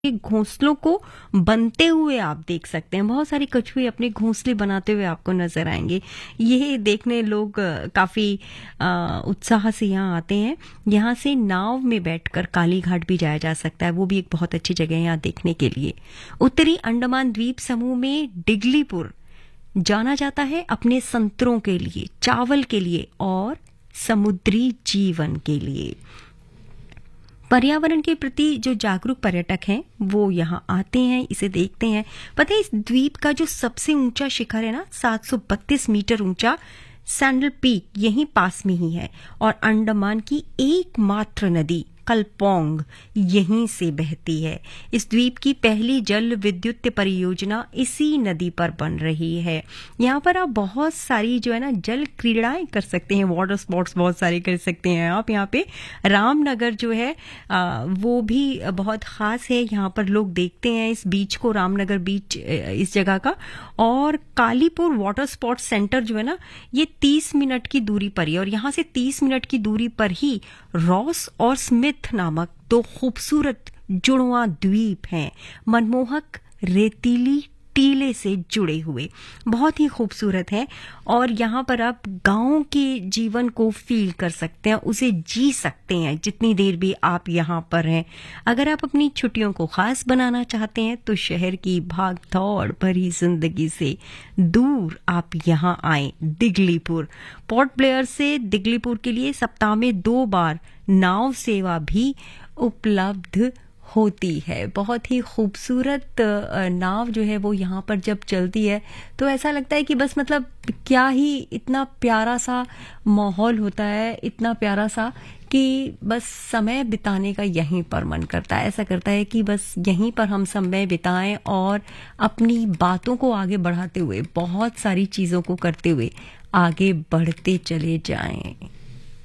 के घोंसलों को बनते हुए आप देख सकते हैं। बहुत सारे कछुए अपने घोंसले बनाते हुए आपको नजर आएंगे। ये देखने लोग काफी उत्साह से यहाँ आते हैं। यहाँ से नाव में बैठकर काली घाट भी जाया जा सकता है, वो भी एक बहुत अच्छी जगह है यहाँ देखने के लिए। उत्तरी अंडमान द्वीप समूह में डिगलीपुर जाना जाता है अपने संतरों के लिए, चावल के लिए और समुद्री जीवन के लिए। पर्यावरण के प्रति जो जागरूक पर्यटक हैं वो यहाँ आते हैं, इसे देखते हैं। पता है इस द्वीप का जो सबसे ऊंचा शिखर है ना, 732 मीटर ऊंचा सैंडल पीक यहीं पास में ही है। और अंडमान की एकमात्र नदी कलपोंग यहीं से बहती है। इस द्वीप की पहली जल विद्युत परियोजना इसी नदी पर बन रही है। यहाँ पर आप बहुत सारी जो है ना जल क्रीड़ाएं कर सकते हैं, वाटर स्पोर्ट्स बहुत सारे कर सकते हैं आप। यहाँ पे रामनगर जो है वो भी बहुत खास है। यहाँ पर लोग देखते हैं इस बीच को, रामनगर बीच इस जगह का। और कालीपुर वाटर स्पोर्ट्स सेंटर जो है ना, ये 30 मिनट की दूरी पर ही, और यहाँ से 30 मिनट की दूरी पर ही रॉस और स्मिथ नामक दो खूबसूरत जुड़वा द्वीप हैं, मनमोहक रेतीली टीले से जुड़े हुए, बहुत ही खूबसूरत है। और यहाँ पर आप गांव के जीवन को फील कर सकते हैं, उसे जी सकते हैं जितनी देर भी आप यहाँ पर हैं। अगर आप अपनी छुट्टियों को खास बनाना चाहते हैं तो शहर की भाग दौड़ भरी जिंदगी से दूर आप यहाँ आए। दिगलीपुर पोर्ट ब्लेयर से दिगलीपुर के लिए सप्ताह में 2 बार नाव सेवा भी उपलब्ध होती है। बहुत ही खूबसूरत नाव जो है वो यहाँ पर जब चलती है तो ऐसा लगता है कि बस मतलब क्या ही इतना प्यारा सा माहौल होता है, इतना प्यारा सा कि बस समय बिताने का यहीं पर मन करता है। ऐसा करता है कि बस यहीं पर हम समय बिताएं और अपनी बातों को आगे बढ़ाते हुए, बहुत सारी चीजों को करते हुए आगे बढ़ते चले जाएं।